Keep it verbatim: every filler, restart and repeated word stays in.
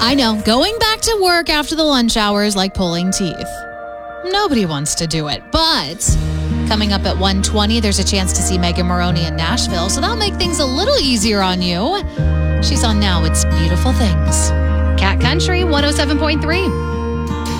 I know, going back to work after the lunch hour is like pulling teeth. Nobody wants to do it, but coming up at one twenty, there's a chance to see Megan Moroney in Nashville, so that'll make things a little easier on you. She's on Now It's Beautiful Things. Cat Country one oh seven point three.